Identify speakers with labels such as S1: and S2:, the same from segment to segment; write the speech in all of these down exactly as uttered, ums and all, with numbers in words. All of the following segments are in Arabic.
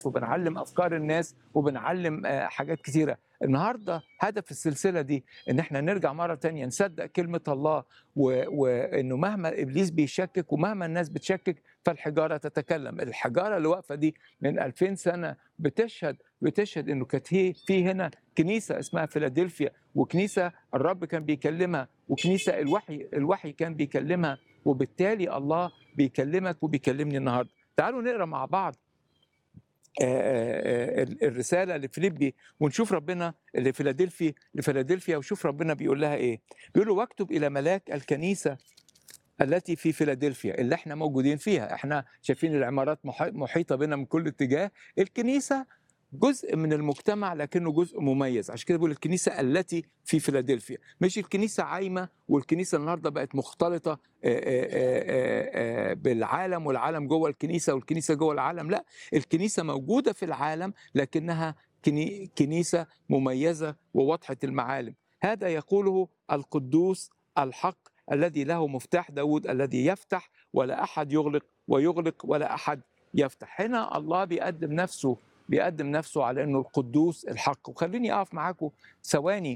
S1: وبنعلم افكار الناس وبنعلم آه، حاجات كتيره. النهارده هدف السلسله دي ان احنا نرجع مره تانية نصدق كلمه الله، و- وانه مهما ابليس بيشكك ومهما الناس بتشكك فالحجاره تتكلم. الحجاره اللي واقفه دي من ألفين سنه بتشهد بتشهد انه كانت هي في هنا كنيسه اسمها فيلادلفيا، وكنيسه الرب كان بيكلمها، وكنيسه الوحي الوحي كان بيكلمها، وبالتالي الله بيكلمك وبيكلمني النهارده. تعالوا نقرا مع بعض آه، آه، آه، الرساله لفيليبي ونشوف ربنا لفيلادلفي لفيلادلفيا وشوف ربنا بيقول لها ايه. بيقول له: واكتب الى ملاك الكنيسه التي في فيلادلفيا، اللي احنا موجودين فيها. احنا شايفين العمارات محي- محيطه بنا من كل اتجاه. الكنيسه جزء من المجتمع لكنه جزء مميز، عشان كده بيقول الكنيسه التي في فيلادلفيا، مش الكنيسه عايمه. والكنيسه النهارده بقت مختلطه آه، آه، آه، آه، بالعالم، والعالم جوه الكنيسه والكنيسه جوه العالم. لا، الكنيسه موجوده في العالم لكنها كني- كنيسه مميزه وواضحه المعالم. هذا يقوله القدوس الحق الذي له مفتاح داود الذي يفتح ولا أحد يغلق، ويغلق ولا أحد يفتح. هنا الله بيقدم نفسه بيقدم نفسه على أنه القدوس الحق. وخليني أقف معاكم ثواني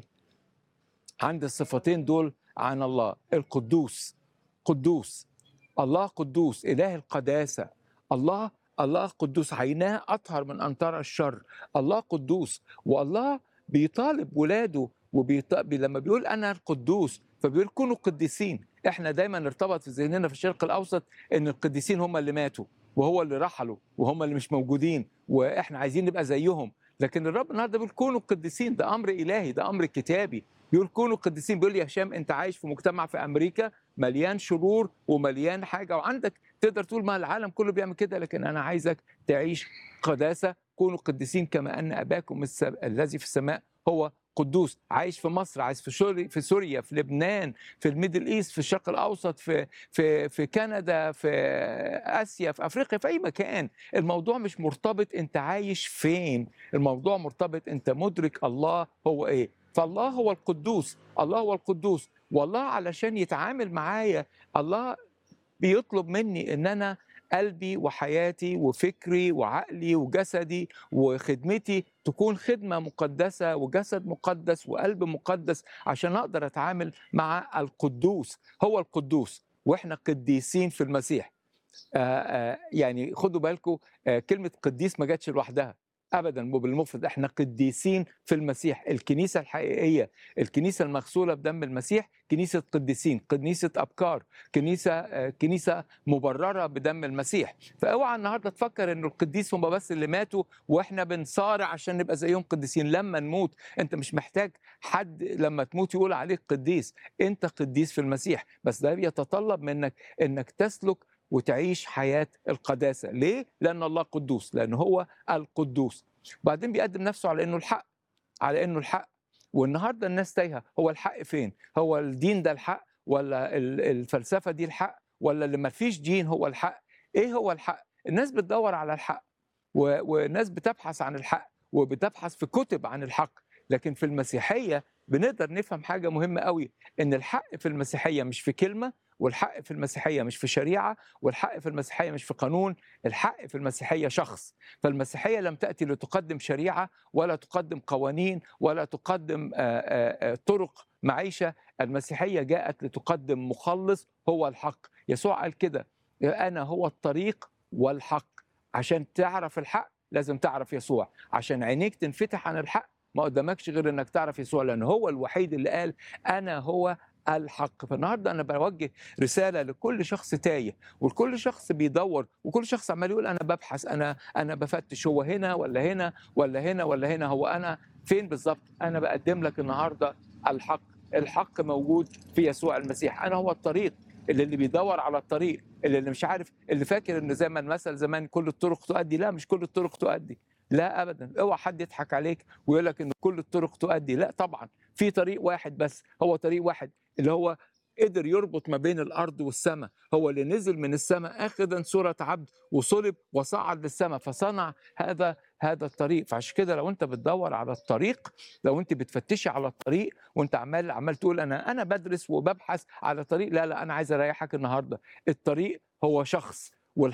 S1: عند الصفتين دول عن الله. القدوس، قدوس، الله قدوس، إله القداسة. الله الله قدوس، عيناه أطهر من أن ترى الشر. الله قدوس، والله بيطالب ولاده وبيط... بي- لما بيقول أنا القدوس فبيقول كونوا قديسين. احنا دايما ارتبط في ذهننا في الشرق الأوسط إن القديسين هم اللي ماتوا وهو اللي رحلوا وهم اللي مش موجودين واحنا عايزين نبقى زيهم. لكن الرب النهارده بيقول كونوا قديسين، ده أمر إلهي، ده أمر كتابي. بيقول كونوا قديسين. بيقول لي يا هشام أنت عايش في مجتمع في أمريكا مليان شرور ومليان حاجه، وعندك تقدر تقول ما العالم كله بيعمل كده، لكن انا عايزك تعيش قداسه. كونوا قديسين كما ان اباكم الس- الذي في السماء هو قدوس. عايش في مصر، عايش في سوريا في سوريا في لبنان، في الميدل ايست، في الشرق الاوسط، في في في كندا، في اسيا، في افريقيا، في اي مكان. الموضوع مش مرتبط انت عايش فين، الموضوع مرتبط انت مدرك الله هو ايه. فالله هو القدوس، الله هو القدوس. والله علشان يتعامل معايا، الله بيطلب مني ان انا قلبي وحياتي وفكري وعقلي وجسدي وخدمتي تكون خدمة مقدسة وجسد مقدس وقلب مقدس عشان اقدر اتعامل مع القدوس. هو القدوس واحنا قديسين في المسيح. آه، آه، يعني خدوا بالكم، آه، كلمة قديس ما جاتش لوحدها ابدا وبالمفرد. احنا قديسين في المسيح. الكنيسه الحقيقيه، الكنيسه المغسوله بدم المسيح، كنيسه قديسين، كنيسه ابكار، كنيسه آه، كنيسه مبرره بدم المسيح. فاوعى النهارده تفكر انه القديس هم بس اللي ماتوا واحنا بنصارع عشان نبقى زيهم قديسين. لما نموت انت مش محتاج حد لما تموت يقول عليك قديس، انت قديس في المسيح. بس ده بيتطلب منك انك تسلك وتعيش حياة القداسة. ليه؟ لأن الله قدوس، لأن هو القدوس. وبعدين بيقدم نفسه على أنه الحق، على أنه الحق. والنهاردة الناس تايهة، هو الحق فين؟ هو الدين ده الحق ولا ال- الفلسفة دي الحق ولا اللي ما فيش دين هو الحق؟ إيه هو الحق؟ الناس بتدور على الحق، و- والناس بتبحث عن الحق وبتبحث في كتب عن الحق. لكن في المسيحية بنقدر نفهم حاجة مهمة قوي، إن الحق في المسيحية مش في كلمة، والحق في المسيحية مش في شريعة، والحق في المسيحية مش في قانون. الحق في المسيحية شخص. فالمسيحية لم تأتي لتقدم شريعة ولا تقدم قوانين ولا تقدم آه، آه، آه، طرق معيشة. المسيحية جاءت لتقدم مخلص هو الحق. يسوع قال كده: أنا هو الطريق والحق. عشان تعرف الحق لازم تعرف يسوع. عشان عينيك تنفتح عن الحق ما قدامكش غير انك تعرف يسوع، لان هو الوحيد اللي قال انا هو الحق. فالنهارده انا بوجه رساله لكل شخص تايه، ولكل شخص بيدور، وكل شخص عمال يقول انا ببحث، انا انا بفتش، هو هنا ولا هنا ولا هنا ولا هنا، هو انا فين بالظبط؟ انا بقدم لك النهارده الحق. الحق موجود في يسوع المسيح. انا هو الطريق. اللي اللي بيدور على الطريق، اللي اللي مش عارف، اللي فاكر ان زي ما المثل زمان كل الطرق تؤدي، لا مش كل الطرق تؤدي. لا ابدا، اوعى حد يضحك عليك ويقول لك ان كل الطرق تؤدي. لا طبعا، في طريق واحد بس، هو طريق واحد اللي هو قدر يربط ما بين الارض والسماء. هو اللي نزل من السماء اخذا صوره عبد وصلب وصعد للسماء فصنع هذا هذا الطريق. فعشان كده لو انت بتدور على الطريق، لو انت بتفتشي على الطريق وانت عمال عمال تقول انا انا بدرس وببحث على طريق، لا لا، انا عايز اريحك النهارده. الطريق هو شخص، والحق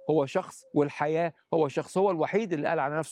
S1: هو شخص والحياة هو شخص، هو الوحيد اللي قال على نفسه